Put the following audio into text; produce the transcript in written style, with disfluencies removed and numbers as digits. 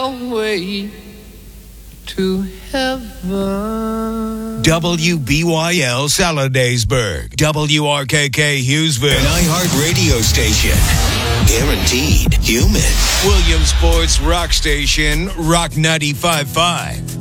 our way to heaven. WBYL Saladaysburg, WRKK Hughesville, an iHeart radio station. Guaranteed human. Williamsport's rock station, Rock 95.5.